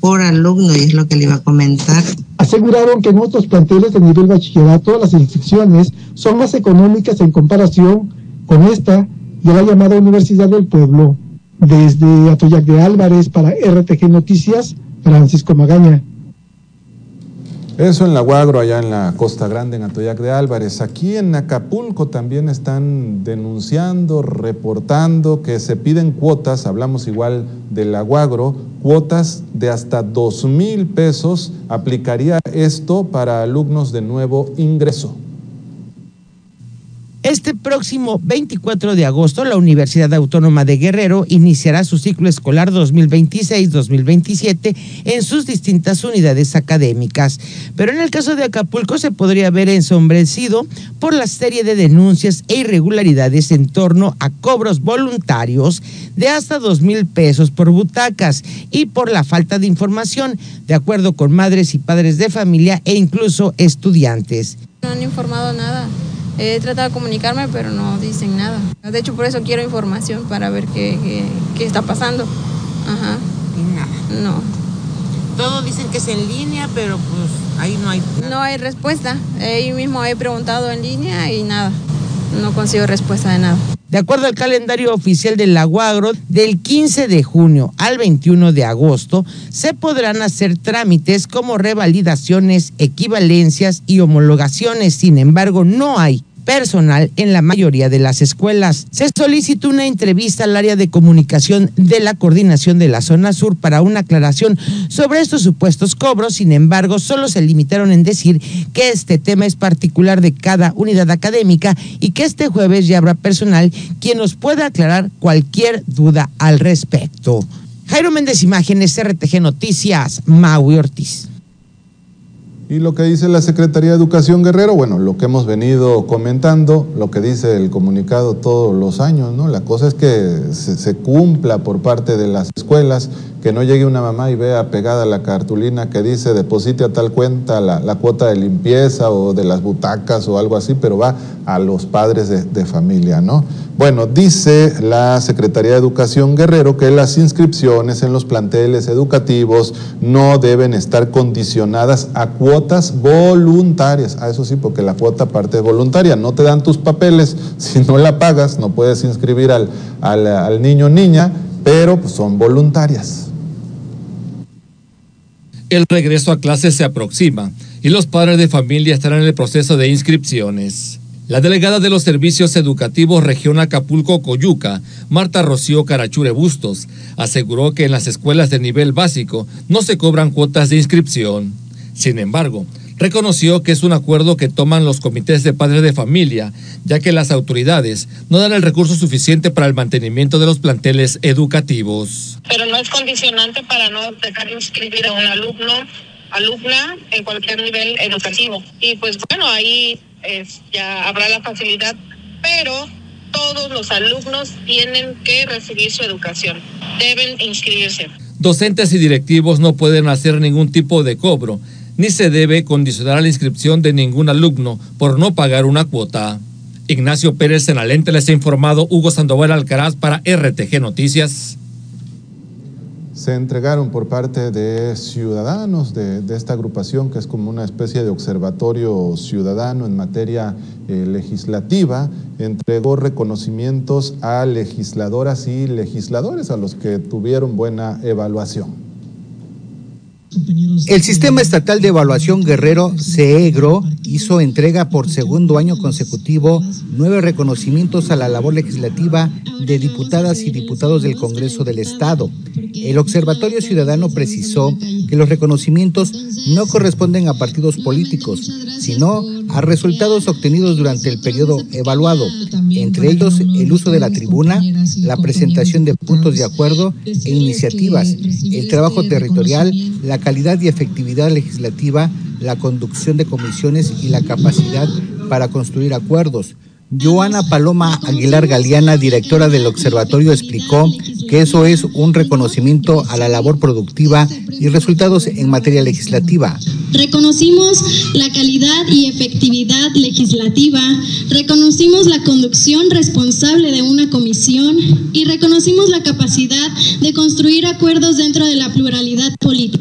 por alumno, y es lo que le iba a comentar. Aseguraron que en otros planteles de nivel bachillerato las inscripciones son más económicas en comparación con esta de la llamada Universidad del Pueblo. Desde Atoyac de Álvarez para RTG Noticias, Francisco Magaña. Eso en la UAGRO, allá en la Costa Grande, en Atoyac de Álvarez. Aquí en Acapulco también están denunciando, reportando que se piden cuotas, hablamos igual de la UAGRO, cuotas de hasta 2,000 pesos. Aplicaría esto para alumnos de nuevo ingreso. Este próximo 24 de agosto, la Universidad Autónoma de Guerrero iniciará su ciclo escolar 2026-2027 en sus distintas unidades académicas. Pero en el caso de Acapulco se podría ver ensombrecido por la serie de denuncias e irregularidades en torno a cobros voluntarios de hasta 2,000 pesos por butacas y por la falta de información, de acuerdo con madres y padres de familia e incluso estudiantes. No han informado nada. He tratado de comunicarme, pero no dicen nada. De hecho, por eso quiero información para ver qué está pasando. Ajá. Y nada. No. Todos dicen que es en línea, pero pues ahí no hay nada. No hay respuesta. Ahí mismo he preguntado en línea y nada. No consigo respuesta de nada. De acuerdo al calendario oficial de la UAGRO, del 15 de junio al 21 de agosto se podrán hacer trámites como revalidaciones, equivalencias y homologaciones. Sin embargo, no hay personal en la mayoría de las escuelas. Se solicitó una entrevista al área de comunicación de la coordinación de la zona sur para una aclaración sobre estos supuestos cobros. Sin embargo, solo se limitaron en decir que este tema es particular de cada unidad académica y que este jueves ya habrá personal quien nos pueda aclarar cualquier duda al respecto. Jairo Méndez, Imágenes, RTG Noticias, Maui Ortiz. Y lo que dice la Secretaría de Educación Guerrero, bueno, lo que hemos venido comentando, lo que dice el comunicado todos los años, ¿no? La cosa es que se cumpla por parte de las escuelas, que no llegue una mamá y vea pegada la cartulina que dice deposite a tal cuenta la cuota de limpieza o de las butacas o algo así, pero va a los padres de familia, ¿no? Bueno, dice la Secretaría de Educación Guerrero que las inscripciones en los planteles educativos no deben estar condicionadas a cuotas voluntarias. Ah, eso sí, porque la cuota aparte es voluntaria. No te dan tus papeles, si no la pagas, no puedes inscribir al niño o niña, pero pues son voluntarias. El regreso a clases se aproxima y los padres de familia estarán en el proceso de inscripciones. La delegada de los Servicios Educativos Región Acapulco-Coyuca, Marta Rocío Carachure Bustos, aseguró que en las escuelas de nivel básico no se cobran cuotas de inscripción. Sin embargo, reconoció que es un acuerdo que toman los comités de padres de familia, ya que las autoridades no dan el recurso suficiente para el mantenimiento de los planteles educativos. Pero no es condicionante para no dejar inscribir a un alumna en cualquier nivel educativo. Y pues bueno, ahí ya habrá la facilidad, pero todos los alumnos tienen que recibir su educación, deben inscribirse. Docentes y directivos no pueden hacer ningún tipo de cobro, ni se debe condicionar a la inscripción de ningún alumno por no pagar una cuota. Ignacio Pérez Senalente les ha informado. Hugo Sandoval Alcaraz para RTG Noticias. Se entregaron por parte de ciudadanos de esta agrupación, que es como una especie de observatorio ciudadano en materia legislativa, entregó reconocimientos a legisladoras y legisladores a los que tuvieron buena evaluación. El Sistema Estatal de Evaluación Guerrero, CEGRO, hizo entrega por segundo año consecutivo 9 reconocimientos a la labor legislativa de diputadas y diputados del Congreso del Estado. El Observatorio Ciudadano precisó que los reconocimientos no corresponden a partidos políticos, sino a resultados obtenidos durante el periodo evaluado, entre ellos el uso de la tribuna, la presentación de puntos de acuerdo e iniciativas, el trabajo territorial, la calidad y efectividad legislativa, la conducción de comisiones y la capacidad para construir acuerdos. Joana Paloma Aguilar Galeana, directora del observatorio, explicó que eso es un reconocimiento a la labor productiva y resultados en materia legislativa. Reconocimos la calidad y efectividad legislativa, reconocimos la conducción responsable de una comisión y reconocimos la capacidad de construir acuerdos dentro de la pluralidad política.